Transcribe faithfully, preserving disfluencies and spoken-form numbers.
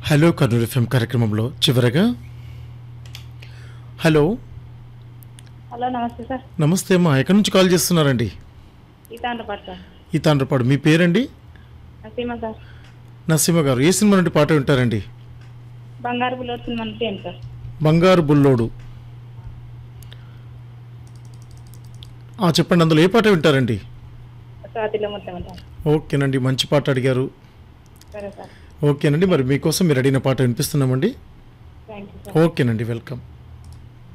Hello Kurnool FM కార్యక్రమంలో చివరగా hello hello నమస్తే సార్. నమస్తే అమ్మా, ఎక్కడి నుంచి కాల్ చేస్తున్నారండి? ఈతాండ్రపాటు సార్. ఈ తాండ్రపాడు. మీ పేరండి? నసీమ సార్. నసీమ గారు, ఏ సినిమా నుండి పాట వింటారండి? బంగారు బుల్లోడు సినిమా అంటే ఏంటి సార్? బంగారు బుల్లోడు. ఆ, చెప్పండి, అందులో ఏ పాట వింటారండి? స్వాతిలో మొత్తం అంటారు. ఓకేనండి, మంచి పాట అడిగారు. సరే సార్. ఓకేనండి, మరి మీకోసం మీరు అడిగిన పాట వినిపిస్తున్నామండి. Thank you sir. ఓకేనండి, వెల్కమ్.